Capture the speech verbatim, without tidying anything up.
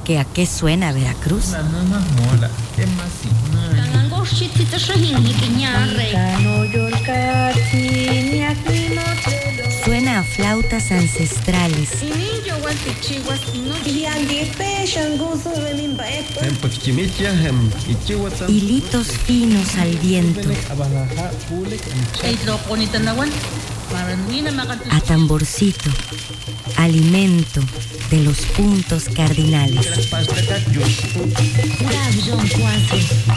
que a qué suena Veracruz. La nueva mola, ¿qué más? Suena a flautas ancestrales hilitos finos al viento, a tamborcito, alimento de los puntos cardinales.